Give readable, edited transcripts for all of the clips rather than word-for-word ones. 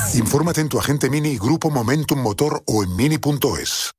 Infórmate en tu agente Mini, Grupo Momentum Motor o en mini.es.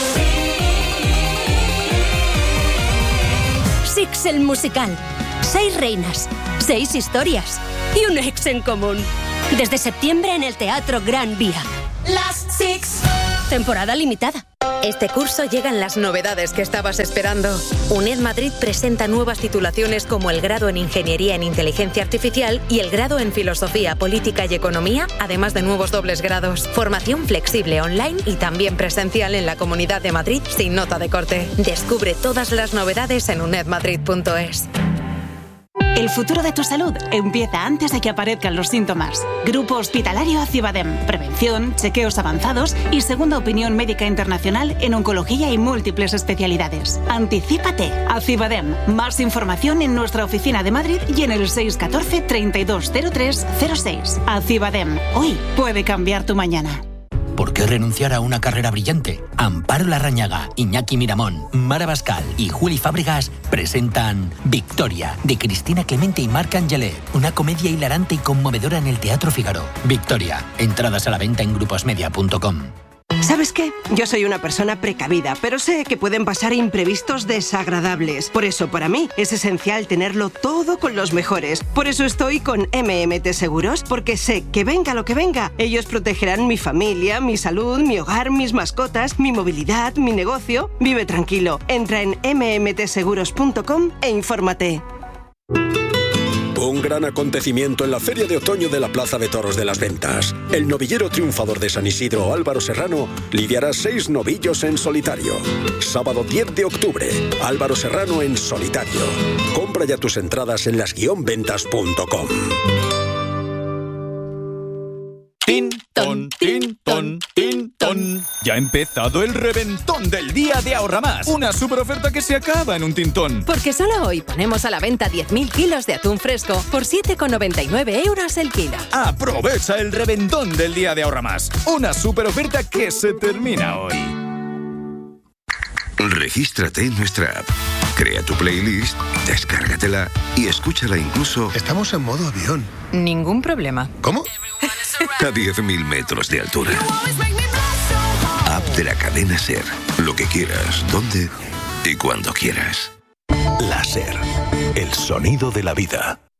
Six el musical. 6 reinas, 6 historias y un ex en común. Desde septiembre en el Teatro Gran Vía. Las Six. Temporada limitada. Este curso llegan las novedades que estabas esperando. UNED Madrid presenta nuevas titulaciones como el grado en Ingeniería en Inteligencia Artificial y el grado en Filosofía, Política y Economía, además de nuevos dobles grados. Formación flexible online y también presencial en la Comunidad de Madrid sin nota de corte. Descubre todas las novedades en unedmadrid.es. El futuro de tu salud empieza antes de que aparezcan los síntomas. Grupo Hospitalario Acibadem. Prevención, chequeos avanzados y segunda opinión médica internacional en oncología y múltiples especialidades. Anticípate. Acibadem. Más información en nuestra oficina de Madrid y en el 614 320306. Acibadem. Hoy puede cambiar tu mañana. ¿Por qué renunciar a una carrera brillante? Amparo Larrañaga, Iñaki Miramón, Mara Bascal y Juli Fábregas presentan Victoria, de Cristina Clemente y Marc Angelet, una comedia hilarante y conmovedora en el Teatro Fígaro. Victoria, entradas a la venta en gruposmedia.com. ¿Sabes qué? Yo soy una persona precavida, pero sé que pueden pasar imprevistos desagradables. Por eso, para mí, es esencial tenerlo todo con los mejores. Por eso estoy con MMT Seguros, porque sé que venga lo que venga, ellos protegerán mi familia, mi salud, mi hogar, mis mascotas, mi movilidad, mi negocio. Vive tranquilo. Entra en mmtseguros.com e infórmate. Un gran acontecimiento en la Feria de Otoño de la Plaza de Toros de las Ventas. El novillero triunfador de San Isidro, Álvaro Serrano, lidiará 6 novillos en solitario. Sábado 10 de octubre, Álvaro Serrano en solitario. Compra ya tus entradas en las-ventas.com. Tin, ton, tin, ton. Ya ha empezado el reventón del día de Ahorra Más. Una super oferta que se acaba en un tintón. Porque solo hoy ponemos a la venta 10.000 kilos de atún fresco por 7,99 € el kilo. Aprovecha el reventón del día de Ahorra Más. Una super oferta que se termina hoy. Regístrate en nuestra app. Crea tu playlist, descárgatela y escúchala incluso... Estamos en modo avión. Ningún problema. ¿Cómo? A 10.000 metros de altura. App de la cadena SER. Lo que quieras, donde y cuando quieras. La SER. El sonido de la vida.